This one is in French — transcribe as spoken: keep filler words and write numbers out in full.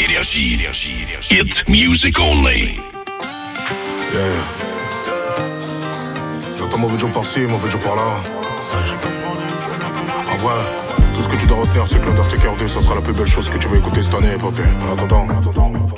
Énergie, hit music only. Yeah. J'entends mauvais jour par-ci, mauvais jour par-là. En vrai, tout ce que tu dois retenir, c'est que l'Undertaker deux, ça sera la plus belle chose que tu vas écouter cette année, papé. En attendant,